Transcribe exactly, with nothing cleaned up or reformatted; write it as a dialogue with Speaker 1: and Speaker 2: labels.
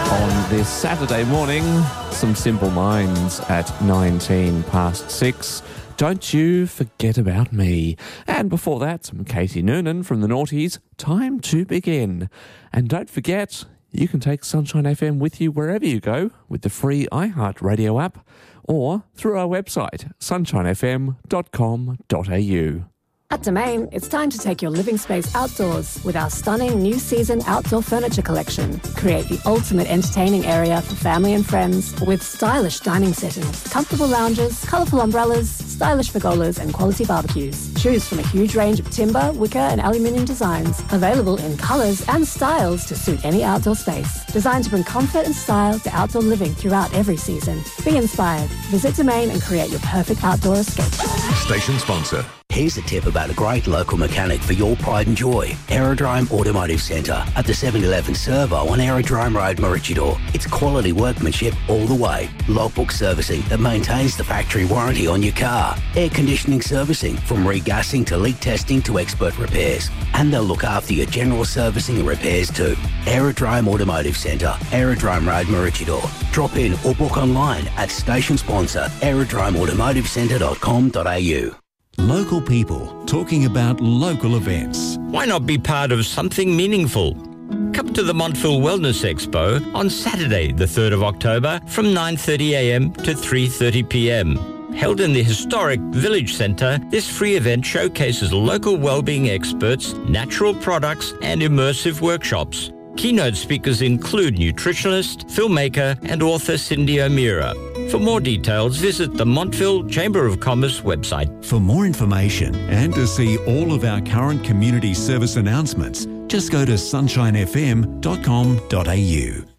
Speaker 1: On this Saturday morning, some Simple Minds at nineteen past six. Don't you forget about me. And before that, some Katie Noonan from the Naughties, Time to Begin. And don't forget, you can take Sunshine F M with you wherever you go with the free iHeartRadio app or through our website, sunshine f m dot com dot a u.
Speaker 2: At Domain, it's time to take your living space outdoors with our stunning new season outdoor furniture collection. Create the ultimate entertaining area for family and friends with stylish dining settings, comfortable lounges, colourful umbrellas, stylish pergolas and quality barbecues. Choose from a huge range of timber, wicker and aluminium designs, available in colours and styles to suit any outdoor space. Designed to bring comfort and style to outdoor living throughout every season. Be inspired. Visit Domain and create your perfect outdoor escape.
Speaker 3: Station sponsor.
Speaker 4: Here's a tip about a great local mechanic for your pride and joy. Aerodrome Automotive Centre at the seven eleven Servo on Aerodrome Road, Maroochydore. It's quality workmanship all the way. Logbook servicing that maintains the factory warranty on your car. Air conditioning servicing from regassing to leak testing to expert repairs. And they'll look after your general servicing and repairs too. Aerodrome Automotive Centre, Aerodrome Road, Maroochydore. Drop in or book online at station sponsor aerodrome automotive centre dot com dot a u.
Speaker 5: Local people talking about local events.
Speaker 6: Why not be part of something meaningful? Come to the Montville Wellness Expo on Saturday, the third of October from nine thirty a m to three thirty p m. Held in the historic Village Centre, this free event showcases local wellbeing experts, natural products and immersive workshops. Keynote speakers include nutritionist, filmmaker and author Cindy O'Meara. For more details, visit the Montville Chamber of Commerce website.
Speaker 5: For more information and to see all of our current community service announcements, just go to sunshine f m dot com dot a u.